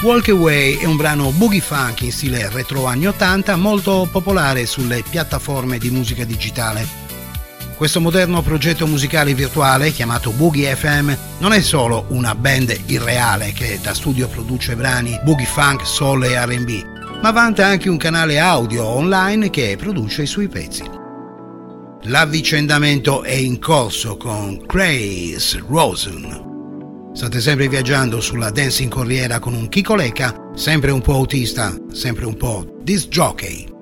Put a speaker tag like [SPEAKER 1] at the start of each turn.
[SPEAKER 1] Walk Away è un brano boogie funk in stile retro anni 80 molto popolare sulle piattaforme di musica digitale. Questo moderno progetto musicale virtuale, chiamato Boogie FM, non è solo una band irreale che da studio produce brani boogie funk, soul e R&B, ma vanta anche un canale audio online che produce i suoi pezzi. L'avvicendamento è in corso con Chris Rosen. State sempre viaggiando sulla Dancing Corriera con un Chico Lecca, sempre un po' autista, sempre un po' disc jockey.